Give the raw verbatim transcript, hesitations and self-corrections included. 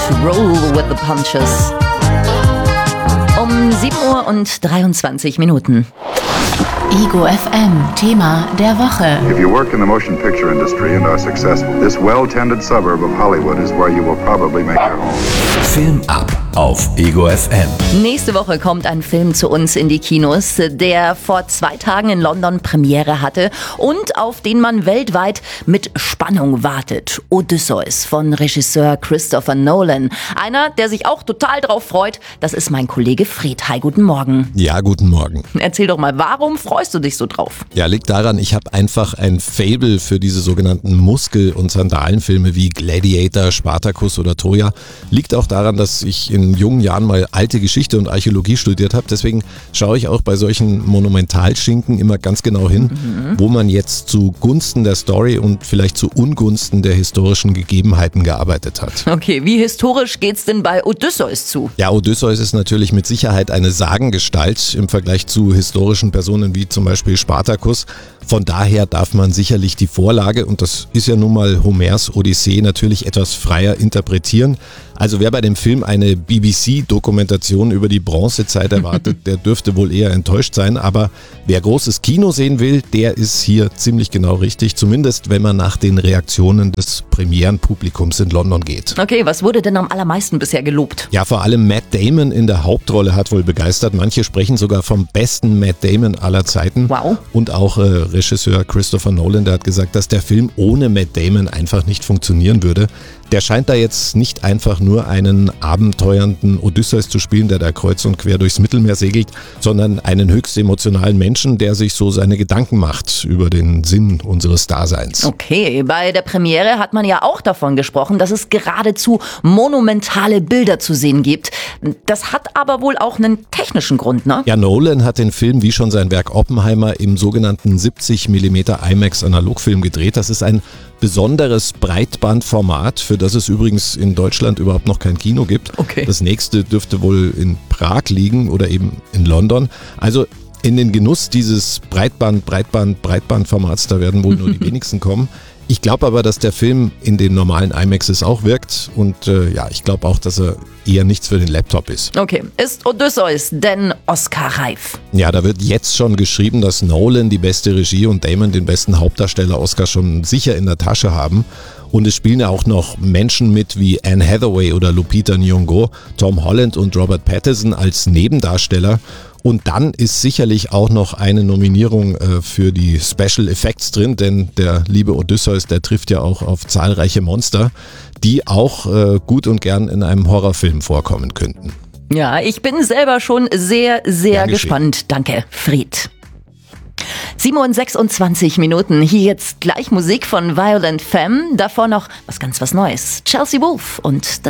Roll with the Punches. Um sieben Uhr und dreiundzwanzig Minuten. Ego F M, Thema der Woche. If you work in the motion picture industry and are successful, this well-tended suburb of Hollywood is where you will probably make your home. Film ab auf Ego F M. Nächste Woche kommt ein Film zu uns in die Kinos, der vor zwei Tagen in London Premiere hatte und auf den man weltweit mit Spannung wartet. Odysseus von Regisseur Christopher Nolan. Einer, der sich auch total drauf freut, das ist mein Kollege Fred. Hi, guten Morgen. Ja, guten Morgen. Erzähl doch mal, warum freust du dich so drauf? Ja, liegt daran, ich habe einfach ein Faible für diese sogenannten Muskel- und Sandalenfilme wie Gladiator, Spartacus oder Troja. Liegt auch daran, dass ich in jungen Jahren mal alte Geschichte und Archäologie studiert habe. Deswegen schaue ich auch bei solchen Monumentalschinken immer ganz genau hin, mhm. wo man jetzt zugunsten der Story und vielleicht zu Ungunsten der historischen Gegebenheiten gearbeitet hat. Okay, wie historisch geht's denn bei Odysseus zu? Ja, Odysseus ist natürlich mit Sicherheit eine Sagengestalt im Vergleich zu historischen Personen wie zum Beispiel Spartacus. Von daher darf man sicherlich die Vorlage, und das ist ja nun mal Homers Odyssee, natürlich etwas freier interpretieren. Also wer bei dem Film eine B B C-Dokumentation über die Bronzezeit erwartet, der dürfte wohl eher enttäuscht sein. Aber wer großes Kino sehen will, der ist hier ziemlich genau richtig. Zumindest wenn man nach den Reaktionen des Premierenpublikums in London geht. Okay, was wurde denn am allermeisten bisher gelobt? Ja, vor allem Matt Damon in der Hauptrolle hat wohl begeistert. Manche sprechen sogar vom besten Matt Damon aller Zeiten. Wow. Und auch äh, Regisseur Christopher Nolan, der hat gesagt, dass der Film ohne Matt Damon einfach nicht funktionieren würde. Der scheint da jetzt nicht einfach nur einen abenteuernden Odysseus zu spielen, der da kreuz und quer durchs Mittelmeer segelt, sondern einen höchst emotionalen Menschen, der sich so seine Gedanken macht über den Sinn unseres Daseins. Okay, bei der Premiere hat man ja auch davon gesprochen, dass es geradezu monumentale Bilder zu sehen gibt. Das hat aber wohl auch einen technischen Grund, ne? Ja, Nolan hat den Film wie schon sein Werk Oppenheimer im sogenannten siebzig Millimeter IMAX Analogfilm gedreht. Das ist ein besonderes Breitbandformat, für das es übrigens in Deutschland überhaupt noch kein Kino gibt. Okay. Das nächste dürfte wohl in Prag liegen oder eben in London. Also in den Genuss dieses Breitband, Breitband, Breitbandformats, da werden wohl nur die wenigsten kommen. Ich glaube aber, dass der Film in den normalen IMAXes auch wirkt und äh, ja, ich glaube auch, dass er eher nichts für den Laptop ist. Okay, ist Odysseus denn Oscar-reif? Ja, da wird jetzt schon geschrieben, dass Nolan die beste Regie und Damon den besten Hauptdarsteller-Oscar schon sicher in der Tasche haben. Und es spielen ja auch noch Menschen mit wie Anne Hathaway oder Lupita Nyong'o, Tom Holland und Robert Pattinson als Nebendarsteller. Und dann ist sicherlich auch noch eine Nominierung äh, für die Special Effects drin, denn der liebe Odysseus, der trifft ja auch auf zahlreiche Monster, die auch äh, gut und gern in einem Horrorfilm vorkommen könnten. Ja, ich bin selber schon sehr, sehr Gern gespannt. Danke, Fried. sieben Uhr und sechsundzwanzig Minuten. Hier jetzt gleich Musik von Violent Femme. Davor noch was ganz was Neues. Chelsea Wolfe und